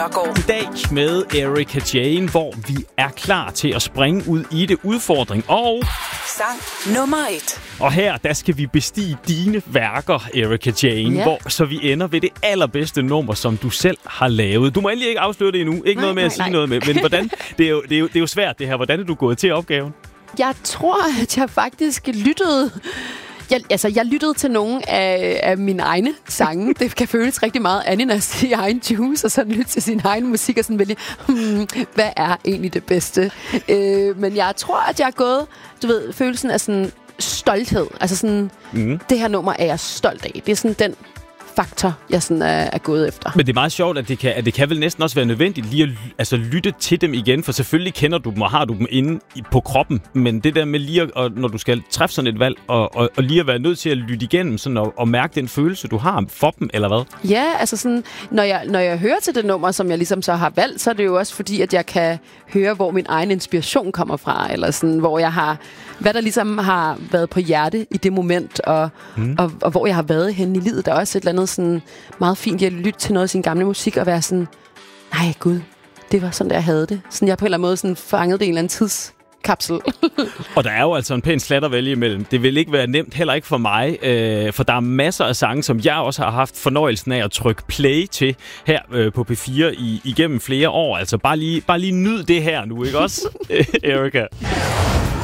I dag med Erika Jane, hvor vi er klar til at springe ud i det udfordring. Og sang nummer 1. Og her, der skal vi bestige dine værker, Erika Jane, så vi ender ved det allerbedste nummer, som du selv har lavet. Du må endelig ikke afsløre det endnu. Ikke noget med at sige noget med. Men hvordan? Det er jo svært det her. Hvordan er du gået til opgaven? Jeg tror, at jeg faktisk lyttede... Jeg lyttede til nogle af mine egne sange. Det kan føles rigtig meget ananas i egen juice, og sådan lytte til sin egen musik, og sådan vælge, hvad er egentlig det bedste? Men jeg tror, at jeg er gået, følelsen af sådan stolthed. Altså sådan, det her nummer er jeg stolt af. Det er sådan den faktor, jeg sådan er gået efter. Men det er meget sjovt, at det kan vel næsten også være nødvendigt lige at lytte til dem igen, for selvfølgelig kender du dem, og har du dem inde på kroppen, men det der med lige, når du skal træffe sådan et valg, og lige at være nødt til at lytte igennem, sådan og mærke den følelse, du har for dem, eller hvad? Ja, altså sådan, når jeg hører til det nummer, som jeg ligesom så har valgt, så er det jo også fordi, at jeg kan høre, hvor min egen inspiration kommer fra, eller sådan, hvor jeg har, hvad der ligesom har været på hjerte i det moment, og hvor jeg har været henne i livet. Der er også et eller andet sådan meget fint at lytte til noget af sin gamle musik, og være sådan, nej gud, det var sådan, der jeg havde det. Sådan, jeg på en eller anden måde sådan fangede det i en eller anden tidskapsel. Og der er jo altså en pæn slat at vælge imellem. Det vil ikke være nemt, heller ikke for mig, for der er masser af sange, som jeg også har haft fornøjelsen af at trykke play til her på P4 igennem flere år. Altså bare lige nyd det her nu, ikke også, Erika?